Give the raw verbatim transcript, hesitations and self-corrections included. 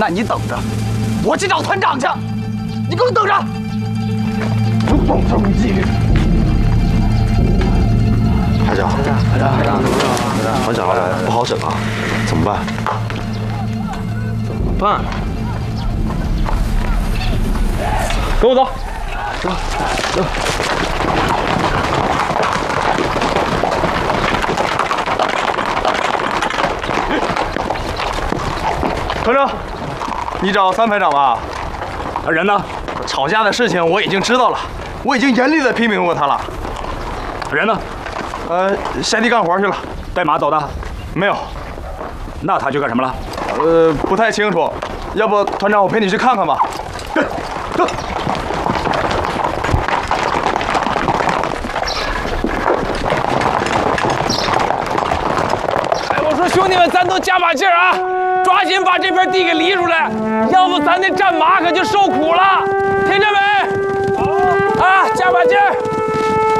那你等着，我去找团长去。你给我等着！不懂这种纪律。 排长， 排长，排长，排长， 团长不好整啊，怎么办？ 怎么办？跟我走。走，走。 团长，你找三排长吧？ 啊，人呢？ 吵架的事情我已经知道了，我已经严厉的批评过他了。 人呢？ 呃，下地干活去了。 带马走的？ 没有。 那他去干什么了？ 呃，不太清楚。要不团长，我陪你去看看吧。对，走。 哎，我说兄弟们，咱都加把劲儿啊！ 抓紧把这片地给犁出来，要不咱那战马可就受苦了，听见没